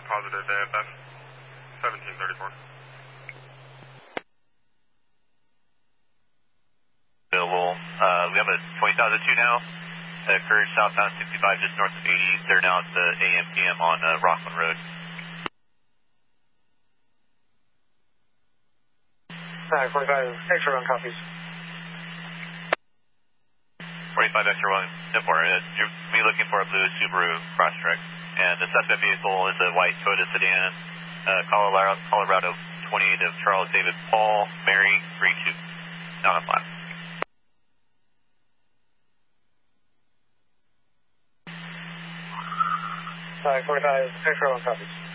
positive AFM 1734. Available. We have a 20,002 now. Courage southbound 65 just north of 80. They're now at the AM PM on Rockland Road. 45 extra 1 copies. 45 extra 1, no more. You're be looking for a blue Subaru Crosstrek. And the suspect vehicle is a white Toyota sedan, Colorado 28 of Charles David Paul, Mary, Green 2. Not on flat. 45 extra 1 copies.